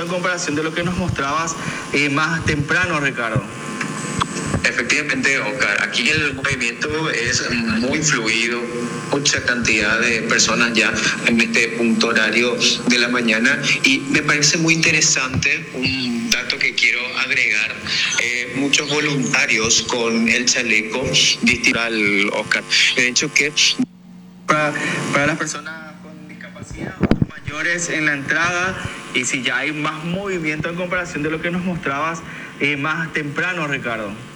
en comparación de lo que nos mostrabas más temprano, Ricardo. Efectivamente, Oscar, aquí el movimiento es muy fluido, mucha cantidad de personas ya en este punto horario de la mañana, y me parece muy interesante un dato que quiero agregar: muchos voluntarios con el chaleco distrital, Oscar. De hecho que para las personas con discapacidad, mayores en la entrada, y si ya hay más movimiento en comparación de lo que nos mostrabas más temprano, Ricardo.